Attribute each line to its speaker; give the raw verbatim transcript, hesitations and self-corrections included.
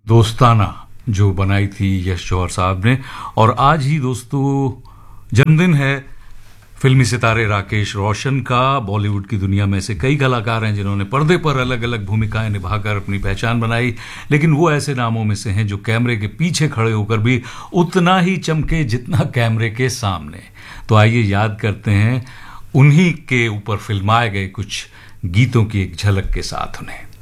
Speaker 1: दोस्ताना जो बनाई थी यश जौहर साहब ने। और आज ही दोस्तों जन्मदिन है फिल्मी सितारे राकेश रोशन का। बॉलीवुड की दुनिया में से कई कलाकार हैं जिन्होंने पर्दे पर अलग अलग भूमिकाएं निभाकर अपनी पहचान बनाई, लेकिन वो ऐसे नामों में से हैं जो कैमरे के पीछे खड़े होकर भी उतना ही चमके जितना कैमरे के सामने। तो आइए याद करते हैं उन्हीं के ऊपर फिल्माए गए कुछ गीतों की एक झलक के साथ उन्हें।